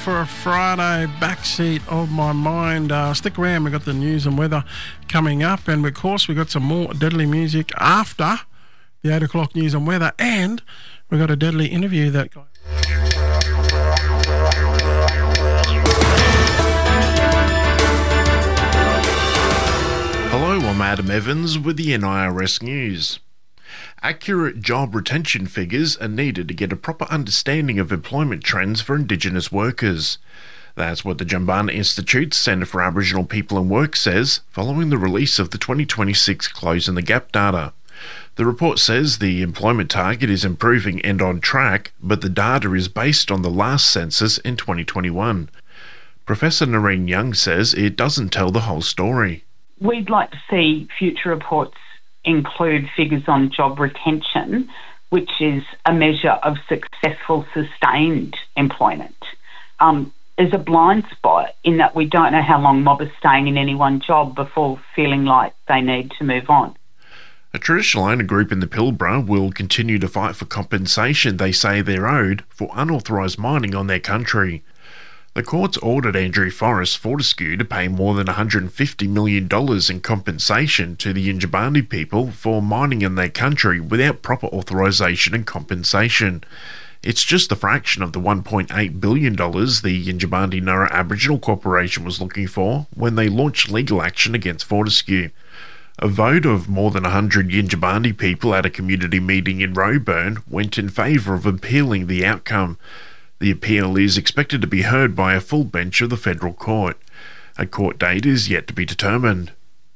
for a Friday backseat of my mind. Stick around, we've got the news and weather coming up, and of course we've got some more deadly music after the 8 o'clock news and weather, and we've got a deadly interview that... Hello, I'm Adam Evans with the NIRS News. Accurate job retention figures are needed to get a proper understanding of employment trends for Indigenous workers. That's what the Jumbunna Institute's Centre for Aboriginal People and Work says following the release of the 2026 Closing the Gap data. The report says the employment target is improving and on track, but the data is based on the last census in 2021. Professor Noreen Young says it doesn't tell the whole story. We'd like to see future reports include figures on job retention, which is a measure of successful, sustained employment. There's a blind spot in that we don't know how long mob is staying in any one job before feeling like they need to move on. A traditional owner group in the Pilbara will continue to fight for compensation they say they're owed for unauthorised mining on their country. The courts ordered Andrew Forrest Fortescue to pay more than $150 million in compensation to the Yindjibarndi people for mining in their country without proper authorisation and compensation. It's just a fraction of the $1.8 billion the Yindjibarndi Nurra Aboriginal Corporation was looking for when they launched legal action against Fortescue. A vote of more than 100 Yindjibarndi people at a community meeting in Roebourne went in favour of appealing the outcome. The appeal is expected to be heard by a full bench of the federal court. A court date is yet to be determined.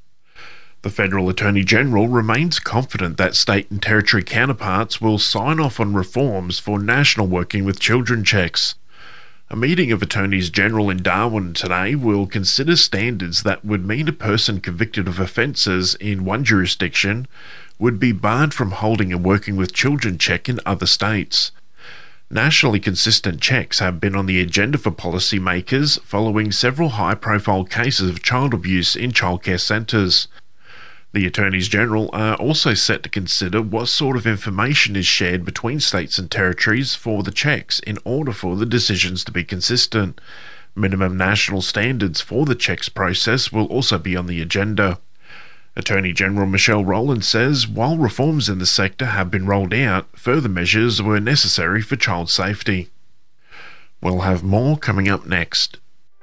The Federal Attorney-General remains confident that state and territory counterparts will sign off on reforms for national working with children checks. A meeting of Attorneys General in Darwin today will consider standards that would mean a person convicted of offences in one jurisdiction would be barred from holding a working with children check in other states. Nationally consistent checks have been on the agenda for policymakers following several high-profile cases of child abuse in childcare centres. The Attorneys General are also set to consider what sort of information is shared between states and territories for the checks in order for the decisions to be consistent. Minimum national standards for the checks process will also be on the agenda. Attorney General Michelle Rowland says while reforms in the sector have been rolled out, further measures were necessary for child safety. We'll have more coming up next.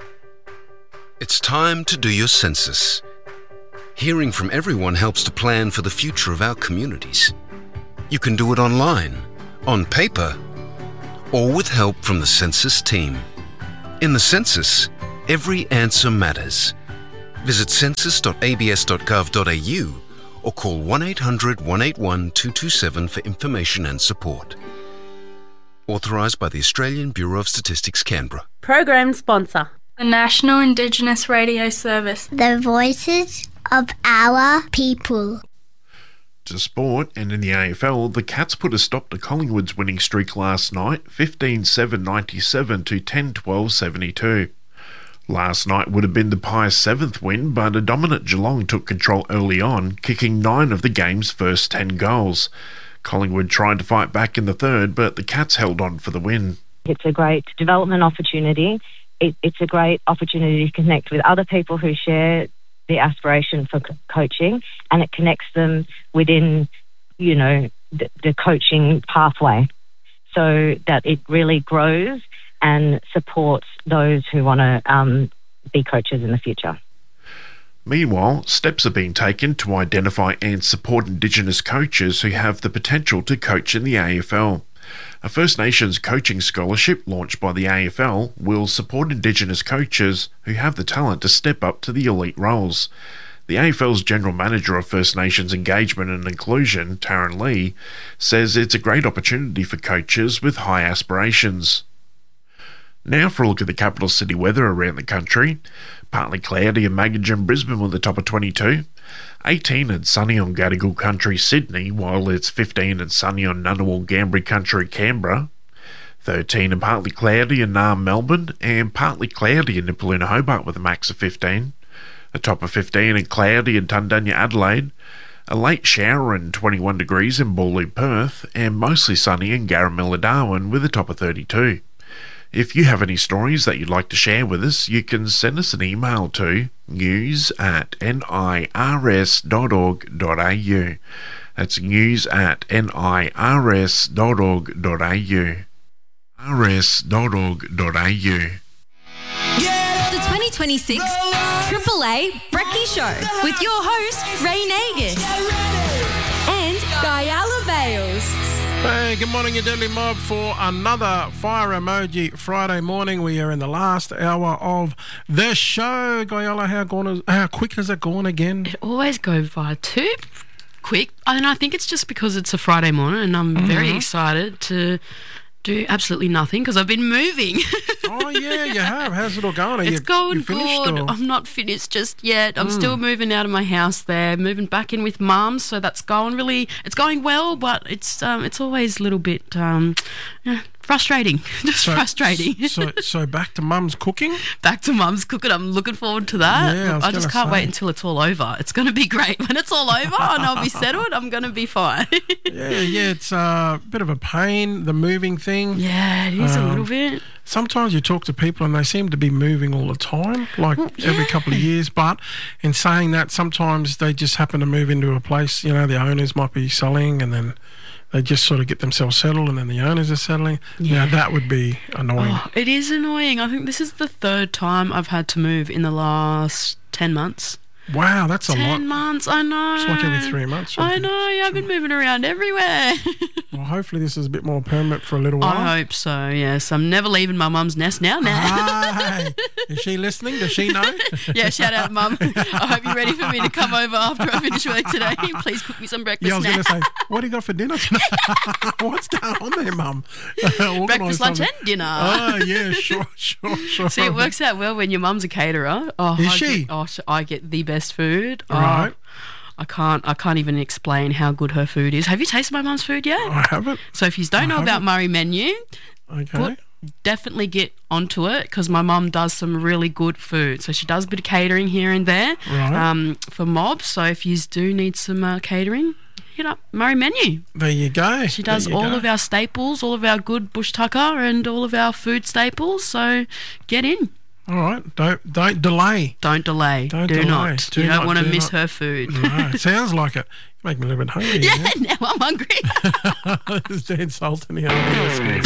It's time to do your census. Hearing from everyone helps to plan for the future of our communities. You can do it online, on paper, or with help from the census team. In the census, every answer matters. Visit census.abs.gov.au or call 1800 181 227 for information and support. Authorised by the Australian Bureau of Statistics, Canberra. Program sponsor: the National Indigenous Radio Service. The voices of our people. To sport, and in the AFL, the Cats put a stop to Collingwood's winning streak last night, 15-7-97 to 10-12-72. Last night would have been the Pies' 7th win, but a dominant Geelong took control early on, kicking 9 of the game's first 10 goals. Collingwood tried to fight back in the third, but the Cats held on for the win. It's a great development opportunity. It's a great opportunity to connect with other people who share the aspiration for coaching, and it connects them within, the coaching pathway so that it really grows and supports those who want to be coaches in the future. Meanwhile, steps are being taken to identify and support Indigenous coaches who have the potential to coach in the AFL. A First Nations coaching scholarship launched by the AFL will support Indigenous coaches who have the talent to step up to the elite roles. The AFL's General Manager of First Nations Engagement and Inclusion, Taryn Lee, says it's a great opportunity for coaches with high aspirations. Now for a look at the capital city weather around the country. Partly cloudy in Maggie and Brisbane with a top of 22. 18 and sunny on Gadigal Country, Sydney, while it's 15 and sunny on Ngunnawal Ngambri Country, Canberra. 13 and partly cloudy in Naarm, Melbourne, and partly cloudy in Nipaluna, Hobart with a max of 15. A top of 15 and cloudy in Tundanya, Adelaide. A late shower and 21 degrees in Ballou, Perth, and mostly sunny in Garamilla, Darwin with a top of 32. If you have any stories that you'd like to share with us, you can send us an email to news@nirs.org.au. That's news@nirs.org.au. rs.org.au. The 2026 AAA Brekkie Show with your host, Ray Nagus and Guyala Bales. Hey, good morning, you deadly mob, for another Fire Emoji Friday morning. We are in the last hour of the show. Guyala, how quick has it gone again? It always goes by too quick. And I think it's just because it's a Friday morning and I'm very excited to do absolutely nothing because I've been moving. Oh, yeah, you have. How's it all going? It's going you finished, good. or? I'm not finished just yet. I'm still moving out of my house there, moving back in with Mum, so that's going it's going well, but it's always a little bit frustrating. Frustrating. So back to Mum's cooking? Back to Mum's cooking. I'm looking forward to that. Yeah, I just can't wait until it's all over. It's going to be great. When it's all over and I'll be settled, I'm going to be fine. Yeah, it's a bit of a pain, the moving thing. Yeah, it is a little bit. Sometimes you talk to people and they seem to be moving all the time, like every couple of years. But in saying that, sometimes they just happen to move into a place, you know, the owners might be selling and then they just sort of get themselves settled and then the owners are settling. Yeah. Now, that would be annoying. Oh, it is annoying. I think this is the third time I've had to move in the last 10 months. Wow, that's a lot. 10 months, I know. It's like every 3 months. I know, yeah, I've been moving around everywhere. Well, hopefully this is a bit more permanent for a little while. I hope so, yes. I'm never leaving my mum's nest now. Hey, is she listening? Does she know? Yeah, shout out, Mum. I hope you're ready for me to come over after I finish work today. Please cook me some breakfast. Yeah, I was going to say, what do you got for dinner tonight? What's going on there, Mum? Breakfast, lunch and dinner. Oh, yeah, sure. See, it works out well when your mum's a caterer. Oh, is she? I get the best food. Right. I can't even explain how good her food is. Have you tasted my mum's food yet? I haven't. So if you don't know about Murray Menu, definitely get onto it because my mum does some really good food. So she does a bit of catering here and there for mobs. So if you do need some catering, hit up Murray Menu. There you go. She does all of our staples, all of our good bush tucker and all of our food staples. So get in. All right, don't delay. Don't delay. Do not. You don't want to miss her food. No, it sounds like it. You make me a little bit hungry. Yeah, now I'm hungry. This is Dan Sultan here.